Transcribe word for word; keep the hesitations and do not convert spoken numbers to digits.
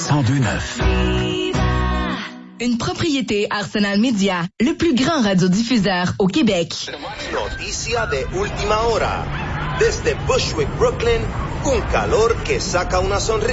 cent deux neuf. Une propriété Arsenal Media, le plus grand radiodiffuseur au Québec. Noticia de última hora. Desde Bushwick, Brooklyn, un calor que saca una sonrisa.